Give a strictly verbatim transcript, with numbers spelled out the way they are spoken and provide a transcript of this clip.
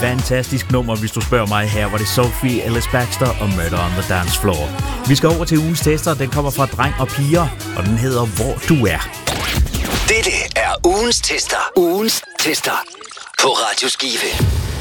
fantastisk nummer, hvis du spørger mig. Her var det Sophie Ellis Baxter og Murder on the Dance Floor. Vi skal over til ugens tester. Den kommer fra Dreng og Piger, og den hedder Hvor du er. Dette er ugens tester. Ugens tester på Radio Skive.